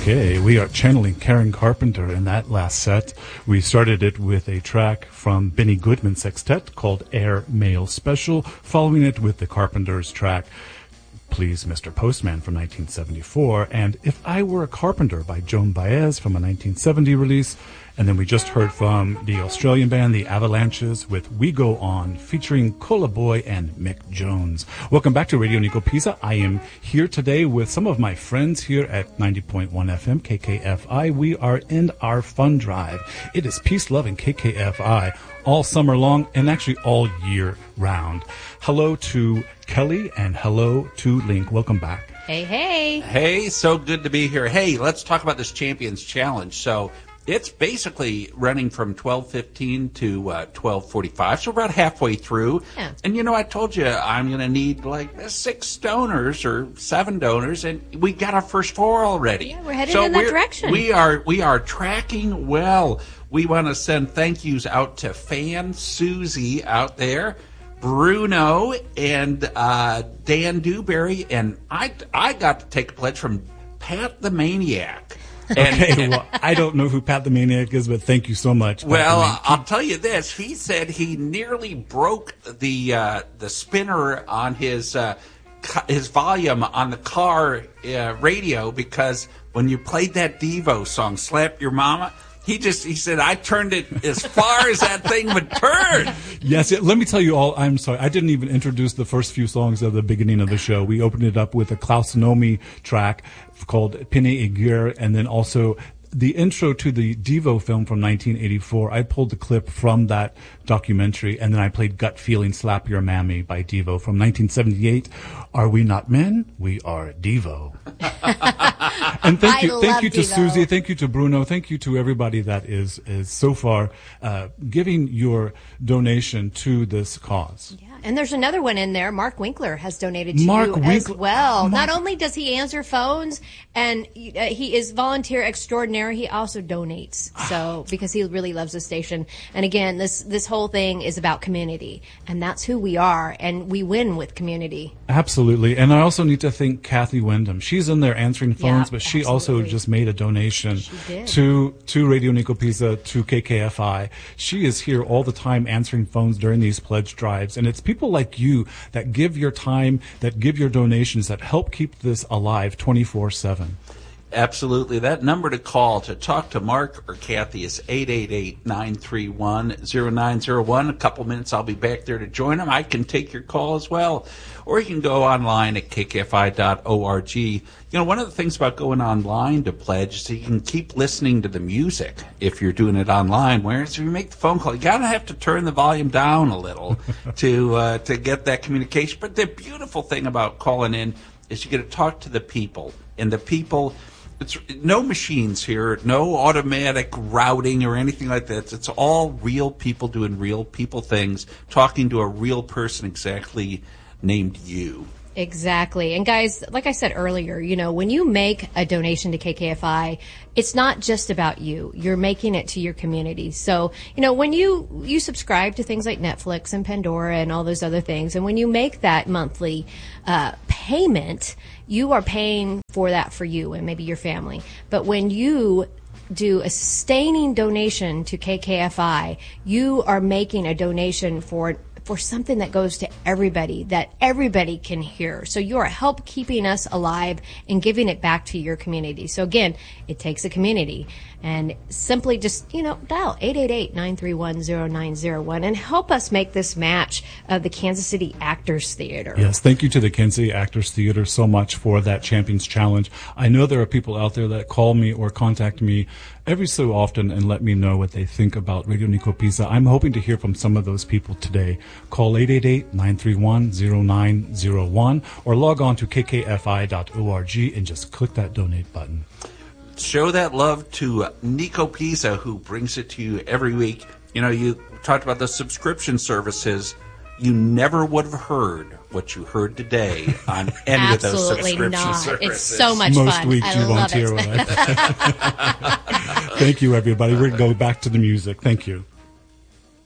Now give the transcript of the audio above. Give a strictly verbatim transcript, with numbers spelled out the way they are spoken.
Okay, we are channeling Karen Carpenter in that last set. We started it with a track from Benny Goodman Sextet called Air Mail Special, following it with the Carpenters track Please Mister Postman from nineteen seventy-four, and If I Were a Carpenter by Joan Baez from a nineteen seventy release. And then we just heard from the Australian band, the Avalanches, with We Go On, featuring Cola Boy and Mick Jones. Welcome back to Radio Nico Pisa. I am here today with some of my friends here at ninety point one F M, K K F I. We are in our fun drive. It is Peace, Love, and K K F I all summer long and actually all year round. Hello to Kelly and hello to Link. Welcome back. Hey, hey. Hey, so good to be here. Hey, let's talk about this Champions Challenge. So it's basically running from twelve fifteen to uh, twelve forty-five, so about halfway through. Yeah. And, you know, I told you I'm going to need like six donors or seven donors, and we got our first four already. Yeah, we're headed so in that we're, direction. We are, we are tracking well. We want to send thank yous out to Fan Susie out there, Bruno, and uh, Dan Dewberry, and I, I got to take a pledge from Pat the Maniac. And, okay, well, I don't know who Pat the Maniac is, but thank you so much. Pat well, I'll tell you this. He said he nearly broke the uh, the spinner on his uh, his volume on the car uh, radio because when you played that Devo song, Slap Your Mama, he just, he said, I turned it as far as that thing would turn. Yes, it, let me tell you all, I'm sorry, I didn't even introduce the first few songs at the beginning of the show. We opened it up with a Klaus Nomi track called Pine Aiguë, and then also the intro to the Devo film from nineteen eighty-four. I pulled the clip from that documentary, and then I played Gut Feeling Slap Your Mammy by Devo from nineteen seventy-eight. Are we not men? We are Devo. And thank you, I thank love you to Devo. Susie, thank you to Bruno, thank you to everybody that is is so far uh, giving your donation to this cause. Yeah, and there's another one in there. Mark Winkler has donated to Mark you Winkler- as well. Mark- Not only does he answer phones, and uh, he is volunteer extraordinaire, he also donates. So because he really loves the station. And again, this this whole thing is about community, and that's who we are, and we win with community. Absolutely. And I also need to thank Kathy Wyndham. She's in there answering phones, Yeah, but she also absolutely. just made a donation She did. to to Radio Nico Pisa, to K K F I. She is here all the time answering phones during these pledge drives. And it's people like you that give your time, that give your donations, that help keep this alive twenty-four seven. Absolutely. That number to call to talk to Mark or Kathy is eight eight eight, nine three one, zero nine zero one. A couple minutes, I'll be back there to join them. I can take your call as well. Or you can go online at k k f i dot org. You know, one of the things about going online to pledge is you can keep listening to the music if you're doing it online. Whereas if you make the phone call, you gotta have to turn the volume down a little to uh, to get that communication. But the beautiful thing about calling in is you get to talk to the people, and the people. It's no machines here, no automatic routing or anything like that. It's all real people doing real people things, talking to a real person exactly named you. Exactly. And guys, like I said earlier, you know, when you make a donation to K K F I, it's not just about you. You're making it to your community. So, you know, when you, you subscribe to things like Netflix and Pandora and all those other things, and when you make that monthly uh, payment, you are paying for that for you and maybe your family. But when you do a sustaining donation to K K F I, you are making a donation for for something that goes to everybody, that everybody can hear. So you are help keeping us alive and giving it back to your community. So again, it takes a community. And simply just, you know, dial eight eight eight, nine three one, zero nine zero one and help us make this match of the Kansas City Actors Theater. Yes, thank you to the Kansas City Actors Theater so much for that Champions Challenge. I know there are people out there that call me or contact me every so often and let me know what they think about Radio Nico Pisa. I'm hoping to hear from some of those people today. Call eight eight eight, nine three one, zero nine zero one or log on to k k f i dot org and just click that donate button. Show that love to Nico Pisa, who brings it to you every week. You know, you talked about the subscription services. You never would have heard what you heard today on any of those Absolutely subscription not. services. It's so much Most fun. weeks I you love won't hear it. what I Thank you, everybody. We're going to go back to the music. Thank you.